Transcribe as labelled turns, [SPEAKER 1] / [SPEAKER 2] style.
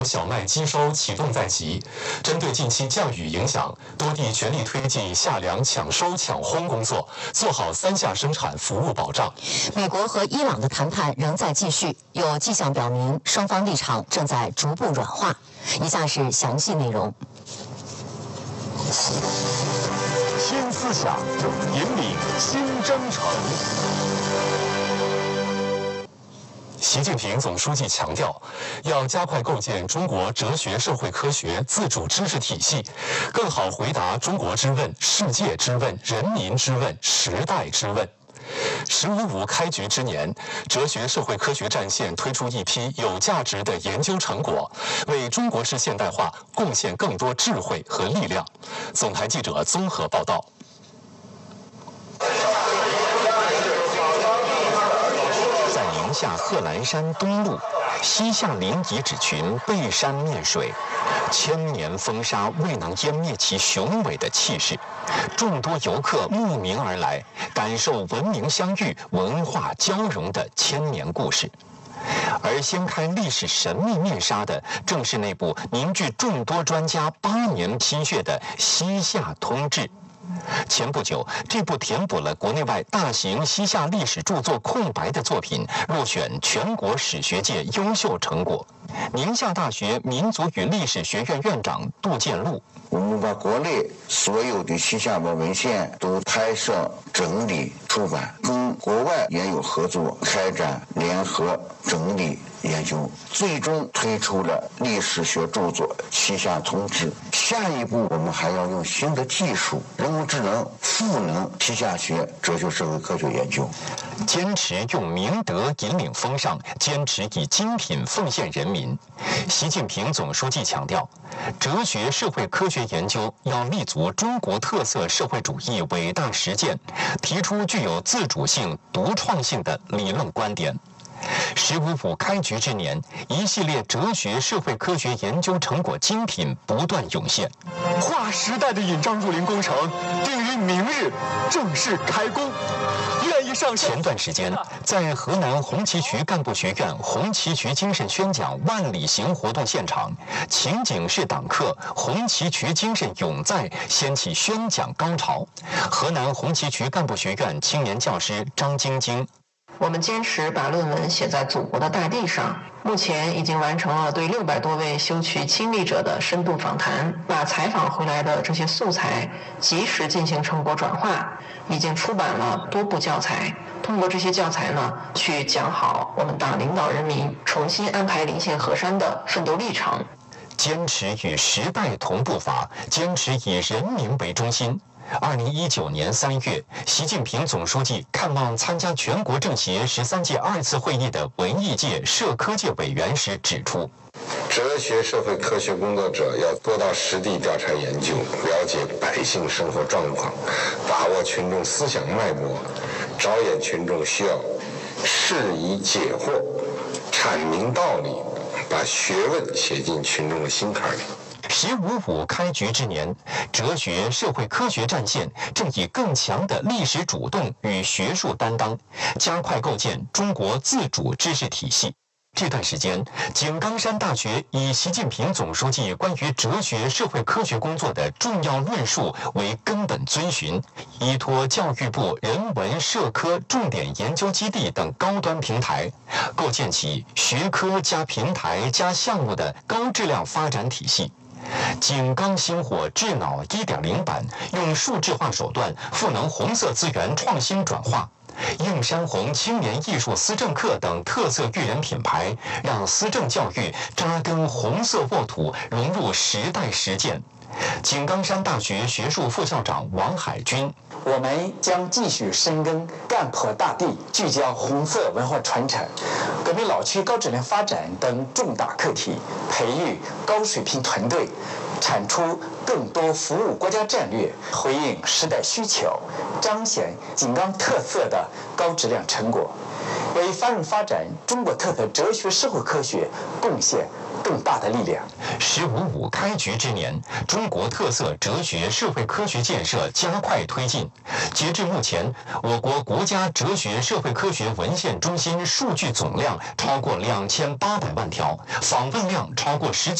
[SPEAKER 1] 小麦机收启动在即，针对近期降雨影响，多地全力推进夏粮抢收抢烘工作，做好3下生产服务保障。
[SPEAKER 2] 美国和伊朗的谈判仍在继续，有迹象表明双方立场正在逐步软化。以下是详细内容。
[SPEAKER 1] 新思想引领新征程。习近平总书记强调，要加快构建中国哲学社会科学自主知识体系，更好回答中国之问、世界之问、人民之问、时代之问。“15+5”开局之年，哲学社会科学战线推出一批有价值的研究成果，为中国式现代化贡献更多智慧和力量。总台记者综合报道。
[SPEAKER 3] 宁夏贺兰山东麓，西夏陵遗址群背山面水，千年风沙未能湮灭其雄伟的气势。众多游客慕名而来，感受文明相遇、文化交融的千年故事。而掀开历史神秘面纱的，正是那部凝聚众多专家8年心血的《西夏通志》。前不久，这部填补了国内外大型西夏历史著作空白的作品入选全国史学界优秀成果。宁夏大学民族与历史学院院长杜建禄：
[SPEAKER 4] 我们把国内所有的西夏文献都拍摄、整理、出版，跟国外也有合作，开展联合整理研究，最终推出了历史学著作《西夏通志》。下一步，我们还要用新的技术，人工智能赋能西夏学哲学社会科学研究，
[SPEAKER 3] 坚持用明德引领风尚，坚持以精品奉献人民。习近平总书记强调，哲学社会科学研究要立足中国特色社会主义伟大实践，提出具有自主性、独创性的理论观点。“15+5”开局之年，一系列哲学社会科学研究成果精品不断涌现。
[SPEAKER 1] 划时代的引章入林工程定于明日正式开工。愿意上
[SPEAKER 3] 前段时间，在河南红旗渠干部学院红旗渠精神宣讲万里行活动现场，情景式党课“红旗渠精神永在”掀起宣讲高潮。河南红旗渠干部学院青年教师张晶晶：
[SPEAKER 5] 我们坚持把论文写在祖国的大地上，目前已经完成了对600多位修渠亲历者的深度访谈，把采访回来的这些素材及时进行成果转化，已经出版了多部教材。通过这些教材呢，去讲好我们党领导人民重新安排临县河山的奋斗历程。
[SPEAKER 3] 坚持与时代同步伐，坚持以人民为中心。2019年3月，习近平总书记看望参加全国政协13届2次会议的文艺界、社科界委员时指出，
[SPEAKER 6] 哲学社会科学工作者要多到实地调查研究，了解百姓生活状况，把握群众思想脉搏，着眼群众需要，释疑解惑，阐明道理，把学问写进群众的心坎里。
[SPEAKER 3] “15+5”开局之年，哲学社会科学战线正以更强的历史主动与学术担当，加快构建中国自主知识体系。这段时间，井冈山大学以习近平总书记关于哲学社会科学工作的重要论述为根本遵循，依托教育部人文社科重点研究基地等高端平台，构建起学科加平台加项目的高质量发展体系。井冈星火智脑 1.0 版用数字化手段赋能红色资源创新转化，映山红青年艺术思政课等特色育人品牌，让思政教育扎根红色沃土，融入时代实践。井冈山大学学术副校长王海军：
[SPEAKER 7] 我们将继续深耕干破大地，聚焦红色文化传承、革命老区高质量发展等重大课题，培育高水平团队，产出更多服务国家战略、回应时代需求、彰显井冈特色的高质量成果，为繁荣发展中国特色哲学社会科学贡献更更大的力量。
[SPEAKER 3] “15.5”开局之年，中国特色哲学社会科学建设加快推进。截至目前，我国国家哲学社会科学文献中心数据总量超过2800万条，访问量超过19